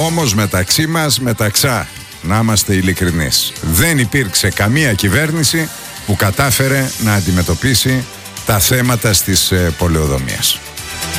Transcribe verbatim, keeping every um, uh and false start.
Όμως μεταξύ μας, μεταξά, να είμαστε ειλικρινείς, δεν υπήρξε καμία κυβέρνηση που κατάφερε να αντιμετωπίσει τα θέματα στις πολεοδομίες.